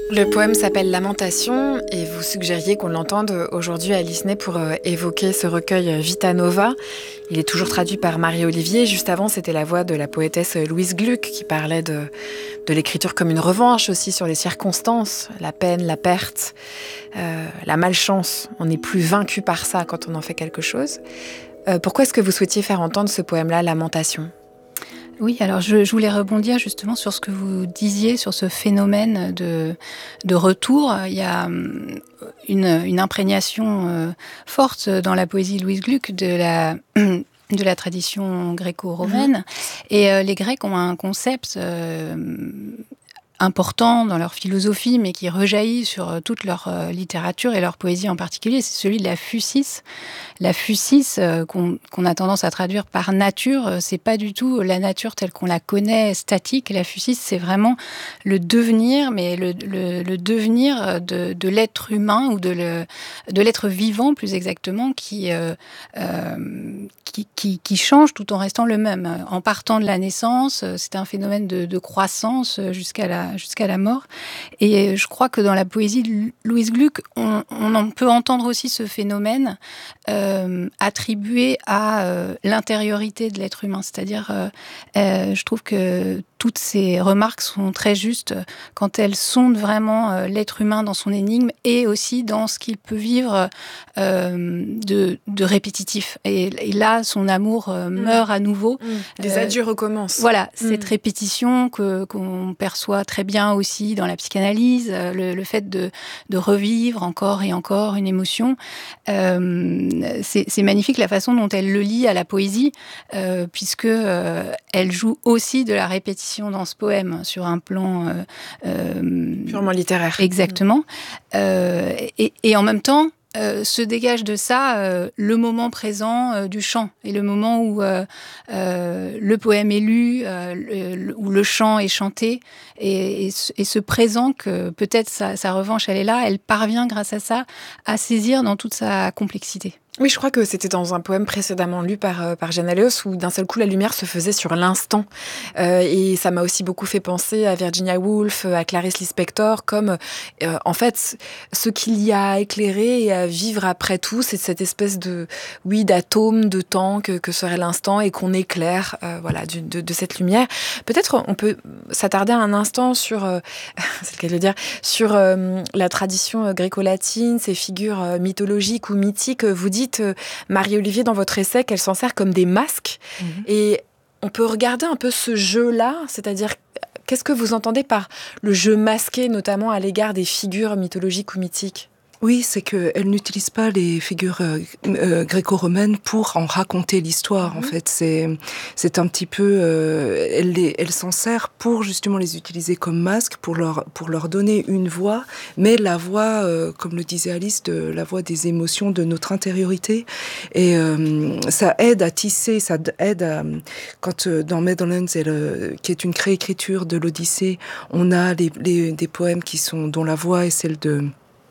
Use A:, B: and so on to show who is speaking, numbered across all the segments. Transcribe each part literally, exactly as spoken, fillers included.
A: Le poème s'appelle Lamentation et vous suggériez qu'on l'entende aujourd'hui à Lisney pour euh, évoquer ce recueil Vita Nova. Il est toujours traduit par Marie-Olivier. Juste avant, c'était la voix de la poétesse Louise Gluck qui parlait de, de l'écriture comme une revanche aussi sur les circonstances, la peine, la perte, euh, la malchance. On n'est plus vaincu par ça quand on en fait quelque chose. Euh, pourquoi est-ce que vous souhaitiez faire entendre ce poème-là, Lamentation ?
B: Oui, alors je, je voulais rebondir justement sur ce que vous disiez, sur ce phénomène de, de retour. Il y a une, une imprégnation euh, forte dans la poésie de Louise Gluck de la, de la tradition gréco-romaine. Mmh. Et euh, les Grecs ont un concept euh, important dans leur philosophie, mais qui rejaillit sur toute leur euh, littérature et leur poésie en particulier, c'est celui de la phusis. La phusis, euh, qu'on, qu'on a tendance à traduire par nature, euh, c'est pas du tout la nature telle qu'on la connaît, statique. La phusis, c'est vraiment le devenir, mais le, le, le devenir de, de l'être humain ou de, le, de l'être vivant, plus exactement, qui, euh, euh, qui, qui, qui change tout en restant le même. En partant de la naissance, c'est un phénomène de, de croissance jusqu'à la jusqu'à la mort. Et je crois que dans la poésie de Louise Gluck, on, on en peut entendre aussi ce phénomène euh, attribué à euh, l'intériorité de l'être humain. C'est-à-dire, euh, euh, je trouve que toutes ces remarques sont très justes quand elles sondent vraiment euh, l'être humain dans son énigme et aussi dans ce qu'il peut vivre euh, de, de répétitif. Et, et là, son amour euh, meurt mmh. à nouveau.
A: Mmh. Les adieux euh, recommencent.
B: Voilà, mmh. cette répétition que, qu'on perçoit très bien aussi dans la psychanalyse, le, le fait de, de revivre encore et encore une émotion. Euh, c'est, c'est magnifique la façon dont elle le lie à la poésie, euh, puisque euh, elle joue aussi de la répétition dans ce poème, sur un plan... Euh,
A: euh, purement littéraire.
B: Exactement. Mmh. Euh, et, et en même temps, Euh, se dégage de ça euh, le moment présent euh, du chant et le moment où euh, euh, le poème est lu, euh, le, où le chant est chanté et, et, et ce présent que peut-être sa, sa revanche elle est là, elle parvient grâce à ça à saisir dans toute sa complexité.
A: Oui, je crois que c'était dans un poème précédemment lu par, euh, par Jeanne Alléos où d'un seul coup la lumière se faisait sur l'instant. Euh, et ça m'a aussi beaucoup fait penser à Virginia Woolf, à Clarice Lispector, comme euh, en fait ce qu'il y a à éclairer et à vivre après tout, c'est cette espèce de, oui, d'atome de temps que, que serait l'instant et qu'on éclaire euh, voilà, du, de, de cette lumière. Peut-être on peut s'attarder un instant sur, euh, c'est le cas de le dire, sur euh, la tradition gréco-latine, ces figures euh, mythologiques ou mythiques. Vous dites Marie-Olivier, dans votre essai, qu'elle s'en sert comme des masques. Mmh. Et on peut regarder un peu ce jeu-là, c'est-à-dire, qu'est-ce que vous entendez par le jeu masqué, notamment à l'égard des figures mythologiques ou mythiques ?
C: Oui, c'est qu'elle n'utilise pas les figures euh, euh, gréco-romaines pour en raconter l'histoire, mmh. en fait. C'est, c'est un petit peu... Euh, elle, les, elle s'en sert pour justement les utiliser comme masque, pour leur, pour leur donner une voix, mais la voix, euh, comme le disait Alice, de, la voix des émotions, de notre intériorité. Et euh, ça aide à tisser, ça aide à... Quand euh, dans Meadowlands, elle, euh, qui est une réécriture de l'Odyssée, on a les, les, des poèmes qui sont, dont la voix est celle de...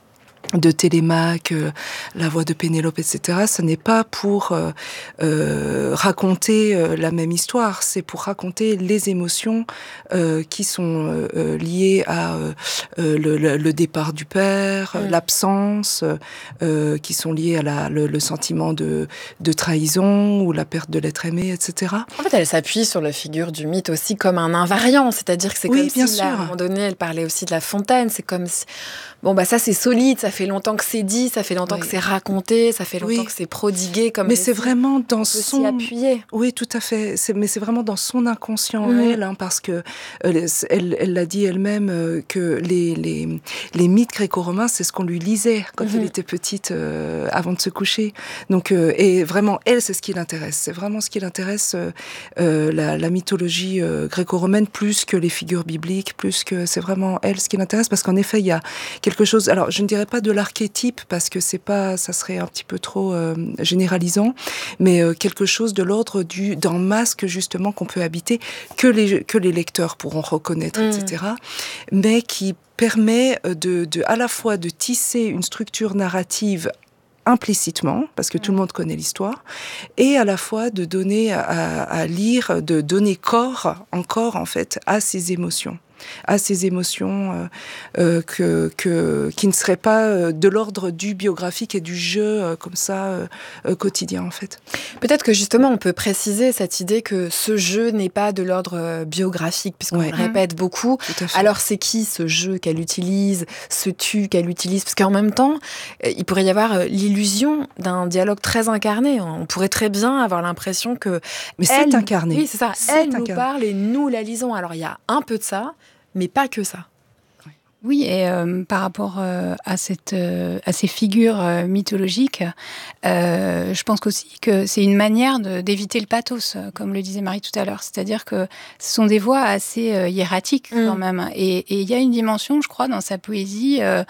C: de Télémaque, euh, la voix de Pénélope, et cetera. Ce n'est pas pour euh, euh, raconter euh, la même histoire, c'est pour raconter les émotions euh, qui sont euh, liées à euh, le, le, le départ du père, mmh. l'absence, euh, qui sont liées à la, le, le sentiment de, de trahison ou la perte de l'être aimé, et cetera.
A: En fait, elle s'appuie sur la figure du mythe aussi comme un invariant, c'est-à-dire que c'est
C: oui,
A: comme
C: bien
A: si,
C: sûr.
A: là, à un moment donné, elle parlait aussi de la fontaine, c'est comme si... Bon, bah ça, c'est solide, ça fait longtemps que c'est dit, ça fait longtemps oui. que c'est raconté, ça fait longtemps oui. que c'est prodigué. Comme
C: mais c'est vraiment dans son...
A: appuyer.
C: Oui, tout à fait. C'est... Mais c'est vraiment dans son inconscient mmh. elle, hein, parce que euh, elle, elle l'a dit elle-même euh, que les, les, les mythes gréco-romains, c'est ce qu'on lui lisait quand mmh. elle était petite, euh, avant de se coucher. Donc, euh, et vraiment, elle, c'est ce qui l'intéresse. C'est vraiment ce qui l'intéresse, euh, euh, la, la mythologie euh, gréco-romaine, plus que les figures bibliques, plus que... C'est vraiment elle ce qui l'intéresse, parce qu'en effet, il y a quelque chose, alors je ne dirais pas de l'archétype parce que c'est pas, ça serait un petit peu trop euh, généralisant, mais euh, quelque chose de l'ordre du d'un masque justement qu'on peut habiter, que les que les lecteurs pourront reconnaître, mmh. et cetera, mais qui permet de, de à la fois de tisser une structure narrative implicitement, parce que tout le monde connaît l'histoire, et à la fois de donner à, à lire, de donner corps, encore en fait, à ces émotions. à ces émotions euh, euh, que, que, qui ne seraient pas euh, de l'ordre du biographique et du jeu euh, comme ça euh, euh, quotidien en fait.
A: Peut-être que justement on peut préciser cette idée que ce jeu n'est pas de l'ordre euh, biographique, puisqu'on
C: Ouais.
A: le répète beaucoup.
C: Tout à fait.
A: Alors c'est qui ce jeu qu'elle utilise, ce tu qu'elle utilise? Parce qu'en même temps, euh, il pourrait y avoir euh, l'illusion d'un dialogue très incarné. On pourrait très bien avoir l'impression que...
C: Mais
A: elle,
C: c'est incarné.
A: Oui, c'est ça.
C: C'est
A: Elle nous
C: incarné.
A: parle et nous la lisons. Alors il y a un peu de ça, mais pas que ça.
B: Oui, et euh, par rapport euh, à, cette, euh, à ces figures euh, mythologiques, euh, je pense aussi que c'est une manière de, d'éviter le pathos, comme le disait Marie tout à l'heure. C'est-à-dire que ce sont des voix assez euh, hiératiques
A: Mm.
B: quand même. Et il y a une dimension, je crois, dans sa poésie euh,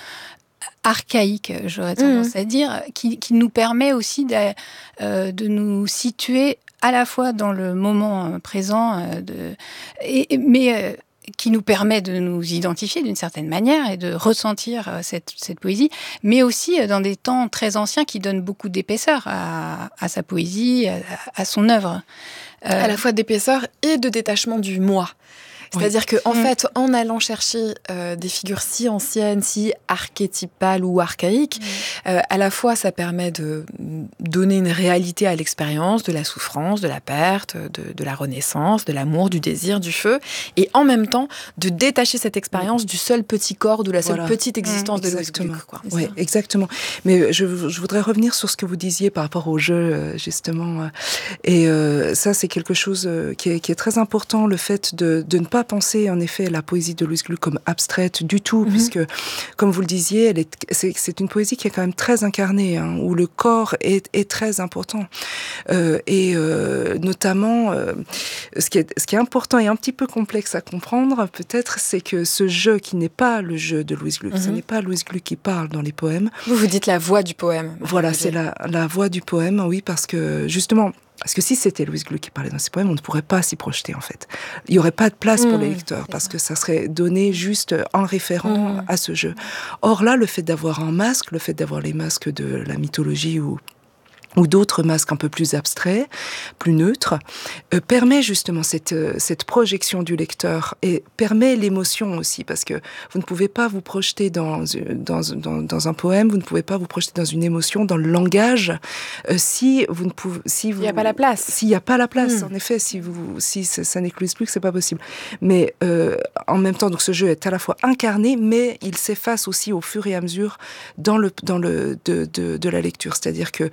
B: archaïque, j'aurais tendance
A: Mm.
B: à dire, qui, qui nous permet aussi de, euh, de nous situer à la fois dans le moment présent, euh, de, et, mais... Euh, qui nous permet de nous identifier d'une certaine manière et de ressentir cette, cette poésie, mais aussi dans des temps très anciens qui donnent beaucoup d'épaisseur à, à sa poésie, à, à son œuvre.
A: Euh... À la fois d'épaisseur et de détachement du moi. C'est-à-dire oui. qu'en mmh. fait, en allant chercher euh, des figures si anciennes, si archétypales ou archaïques, mmh. euh, à la fois, ça permet de donner une réalité à l'expérience de la souffrance, de la perte, de, de la renaissance, de l'amour, du désir, du feu, et en même temps, de détacher cette expérience mmh. du seul petit corps, de la seule voilà. petite existence mmh. de Louise Gluck.
C: Oui, exactement. Mais je, je voudrais revenir sur ce que vous disiez par rapport au jeu, justement. Et euh, ça, c'est quelque chose qui est, qui est très important, le fait de, de ne pas penser en effet la poésie de Louise Gluck comme abstraite du tout, mm-hmm. puisque, comme vous le disiez, elle est, c'est, c'est une poésie qui est quand même très incarnée, hein, où le corps est, est très important. Euh, et euh, notamment, euh, ce, qui est, ce qui est important et un petit peu complexe à comprendre, peut-être, c'est que ce jeu qui n'est pas le jeu de Louise Gluck, mm-hmm. ce n'est pas Louise Gluck qui parle dans les poèmes.
A: Vous vous dites la voix du poème.
C: Voilà, c'est la, la voix du poème, oui, parce que justement... Parce que si c'était Louise Gluck qui parlait dans ses poèmes, on ne pourrait pas s'y projeter, en fait. Il n'y aurait pas de place mmh, pour les lecteurs, parce ça. que ça serait donné juste en référent mmh. à ce jeu. Or là, le fait d'avoir un masque, le fait d'avoir les masques de la mythologie ou... ou d'autres masques un peu plus abstraits, plus neutres, euh, permet justement cette, euh, cette projection du lecteur et permet l'émotion aussi, parce que vous ne pouvez pas vous projeter dans, dans, dans, dans un poème, vous ne pouvez pas vous projeter dans une émotion, dans le langage, euh, si vous ne pouvez... Si vous,
A: il n'y a pas la place.
C: S'il n'y a pas la place, mmh. en effet, si, vous, si ça, ça n'écluse plus, c'est pas possible. Mais euh, en même temps, donc ce jeu est à la fois incarné, mais il s'efface aussi au fur et à mesure dans le, dans le, de, de, de la lecture. C'est-à-dire que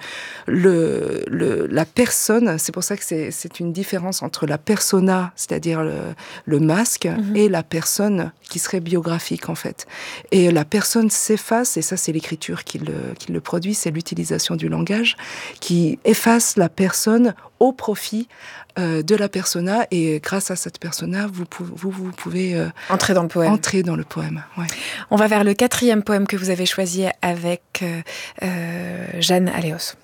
C: Le, le, la personne, c'est pour ça que c'est, c'est une différence entre la persona, c'est-à-dire le, le masque, mmh. et la personne qui serait biographique en fait. Et la personne s'efface, et ça c'est l'écriture qui le, qui le produit, c'est l'utilisation du langage, qui efface la personne au profit euh, de la persona, et grâce à cette persona, vous, vous, vous pouvez euh,
A: entrer dans le poème.
C: Entrer dans le poème, ouais.
A: On va vers le quatrième poème que vous avez choisi avec euh, euh, Jeanne Aléos.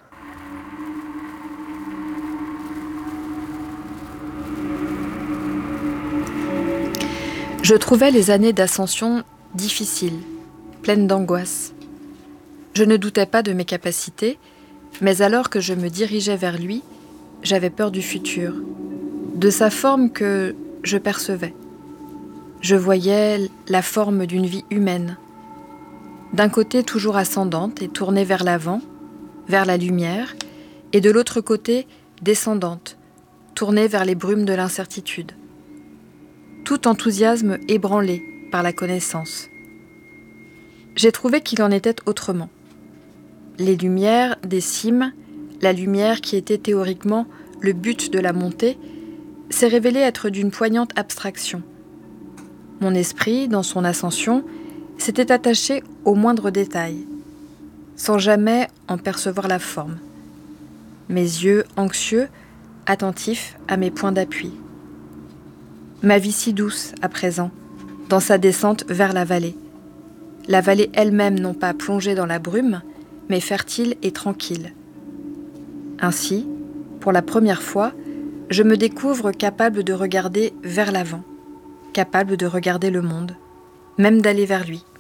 D: Je trouvais les années d'ascension difficiles, pleines d'angoisse. Je ne doutais pas de mes capacités, mais alors que je me dirigeais vers lui, j'avais peur du futur, de sa forme que je percevais. Je voyais la forme d'une vie humaine, d'un côté toujours ascendante et tournée vers l'avant, vers la lumière, et de l'autre côté descendante, tournée vers les brumes de l'incertitude. Tout enthousiasme ébranlé par la connaissance. J'ai trouvé qu'il en était autrement. Les lumières des cimes, la lumière qui était théoriquement le but de la montée, s'est révélée être d'une poignante abstraction. Mon esprit, dans son ascension, s'était attaché aux moindres détails, sans jamais en percevoir la forme. Mes yeux anxieux, attentifs à mes points d'appui. Ma vie si douce, à présent, dans sa descente vers la vallée. La vallée elle-même non pas plongée dans la brume, mais fertile et tranquille. Ainsi, pour la première fois, je me découvre capable de regarder vers l'avant, capable de regarder le monde, même d'aller vers lui.